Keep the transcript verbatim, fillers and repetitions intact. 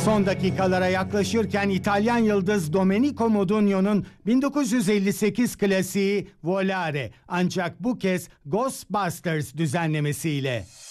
Son dakikalara yaklaşırken İtalyan yıldız Domenico Modugno'nun bin dokuz yüz elli sekiz klasiği Volare, ancak bu kez Ghostbusters düzenlemesiyle.